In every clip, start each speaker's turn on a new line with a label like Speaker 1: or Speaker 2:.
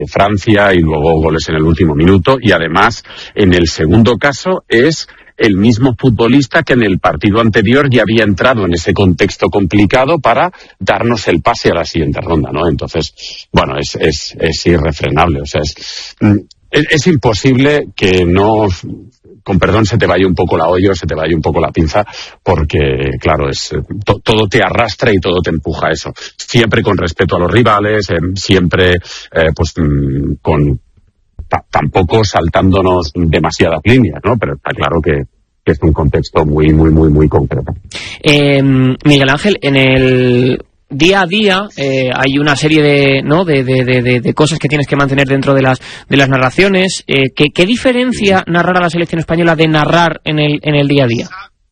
Speaker 1: de Francia y luego goles en el último minuto, y además en el segundo caso es el mismo futbolista que en el partido anterior ya había entrado en ese contexto complicado para darnos el pase a la siguiente ronda, ¿no? Entonces, bueno, es irrefrenable, o sea, es imposible que no, con perdón, se te vaya un poco la olla, se te vaya un poco la pinza, porque, claro, todo te arrastra y todo te empuja a eso. Siempre con respeto a los rivales, siempre, tampoco saltándonos demasiadas líneas, ¿no? Pero está claro que es un contexto muy, muy, muy, muy concreto.
Speaker 2: Miguel Ángel, en el día a día hay una serie de cosas que tienes que mantener dentro de las narraciones. ¿Qué diferencia narrar a la selección española de narrar en el día a día?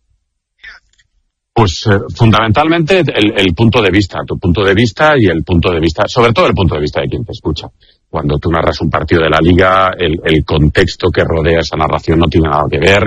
Speaker 1: Pues fundamentalmente el punto de vista, tu punto de vista y el punto de vista, sobre todo el punto de vista de quien te escucha. Cuando tú narras un partido de la Liga, el contexto que rodea esa narración no tiene nada que ver,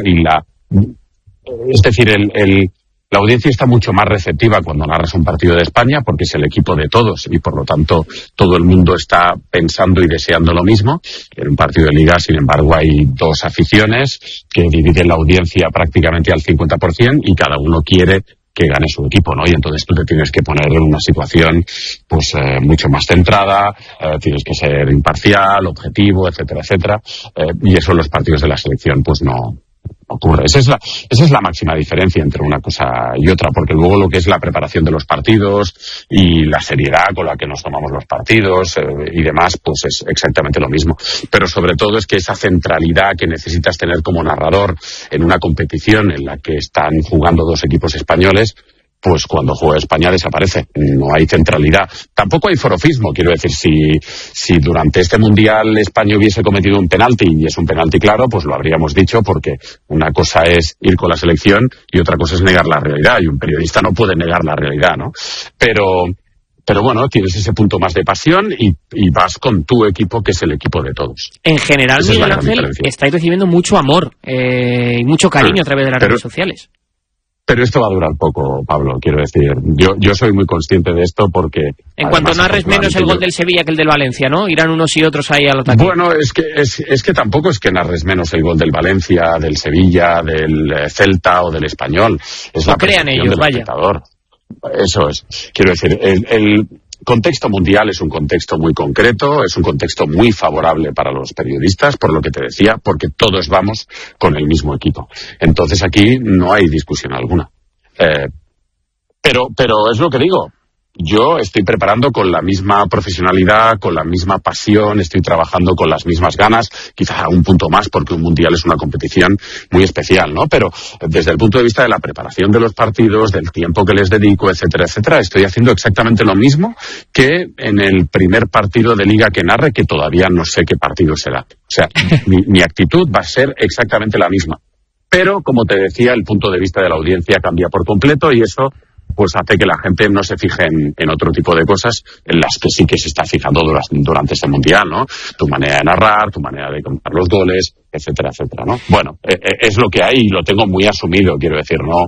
Speaker 1: es decir, la audiencia está mucho más receptiva cuando narras un partido de España, porque es el equipo de todos y por lo tanto todo el mundo está pensando y deseando lo mismo. En un partido de Liga, sin embargo, hay dos aficiones que dividen la audiencia prácticamente al 50% y cada uno quiere que gane su equipo, ¿no? Y entonces tú te tienes que poner en una situación pues mucho más centrada, tienes que ser imparcial, objetivo, etcétera, etcétera, y eso en los partidos de la selección pues no ocurre. Esa es la máxima diferencia entre una cosa y otra, porque luego lo que es la preparación de los partidos y la seriedad con la que nos tomamos los partidos y demás, pues es exactamente lo mismo. Pero sobre todo es que esa centralidad que necesitas tener como narrador en una competición en la que están jugando dos equipos españoles, pues cuando juega España desaparece, no hay centralidad. Tampoco hay forofismo, quiero decir, si durante este Mundial España hubiese cometido un penalti, y es un penalti claro, pues lo habríamos dicho, porque una cosa es ir con la selección y otra cosa es negar la realidad, y un periodista no puede negar la realidad, ¿no? Pero bueno, tienes ese punto más de pasión y vas con tu equipo, que es el equipo de todos.
Speaker 2: En general, Miguel Ángel, estáis recibiendo mucho amor y mucho cariño a través de las redes sociales.
Speaker 1: Pero esto va a durar poco, Pablo, quiero decir. Yo soy muy consciente de esto porque...
Speaker 2: En cuanto narres menos el gol del Sevilla que el del Valencia, ¿no? Irán unos y otros ahí al ataque.
Speaker 1: Bueno, es que tampoco es que narres menos el gol del Valencia, del Sevilla, del Celta o del Español. Es la
Speaker 2: crean ellos,
Speaker 1: del
Speaker 2: vaya.
Speaker 1: espectador. Eso es. Quiero decir, el contexto mundial es un contexto muy concreto, es un contexto muy favorable para los periodistas, por lo que te decía, porque todos vamos con el mismo equipo. Entonces aquí no hay discusión alguna. Pero es lo que digo. Yo estoy preparando con la misma profesionalidad, con la misma pasión, estoy trabajando con las mismas ganas, quizás a un punto más porque un mundial es una competición muy especial, ¿no? Pero desde el punto de vista de la preparación de los partidos, del tiempo que les dedico, etcétera, etcétera, estoy haciendo exactamente lo mismo que en el primer partido de Liga que narre, que todavía no sé qué partido será. O sea, mi actitud va a ser exactamente la misma. Pero, como te decía, el punto de vista de la audiencia cambia por completo y eso pues hace que la gente no se fije en otro tipo de cosas en las que sí que se está fijando durante este mundial, ¿no? Tu manera de narrar, tu manera de contar los goles, etcétera, etcétera, ¿no? Bueno, es lo que hay y lo tengo muy asumido, quiero decir, no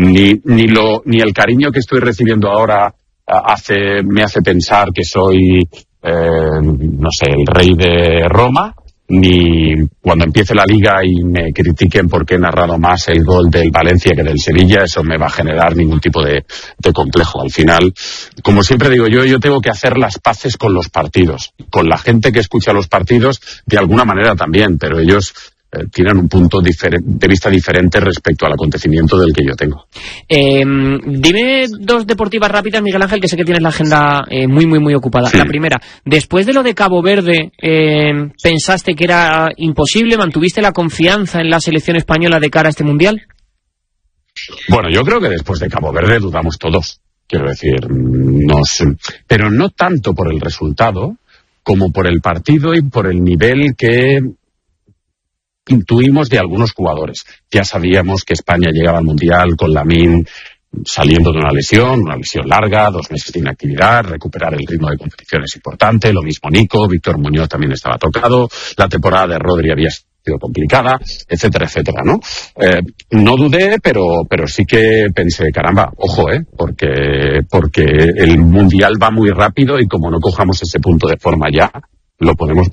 Speaker 1: ni el cariño que estoy recibiendo ahora me hace pensar que soy no sé, el rey de Roma, ni cuando empiece la Liga y me critiquen porque he narrado más el gol del Valencia que del Sevilla, eso me va a generar ningún tipo de complejo. Al final, como siempre digo yo tengo que hacer las paces con los partidos, con la gente que escucha los partidos, de alguna manera también, pero ellos tienen un punto de vista diferente respecto al acontecimiento del que yo tengo.
Speaker 2: Dime dos deportivas rápidas, Miguel Ángel, que sé que tienes la agenda muy, muy, muy ocupada. Sí. La primera, después de lo de Cabo Verde, ¿pensaste que era imposible? ¿Mantuviste la confianza en la selección española de cara a este Mundial?
Speaker 1: Bueno, yo creo que después de Cabo Verde dudamos todos. Quiero decir, pero no tanto por el resultado como por el partido y por el nivel que intuimos de algunos jugadores. Ya sabíamos que España llegaba al Mundial con Lamine saliendo de una lesión larga, 2 meses de inactividad, recuperar el ritmo de competición es importante, lo mismo Nico, Víctor Muñoz también estaba tocado, la temporada de Rodri había sido complicada, etcétera, etcétera, ¿no? No dudé, pero sí que pensé, caramba, ojo, porque el Mundial va muy rápido y como no cojamos ese punto de forma ya, lo podemos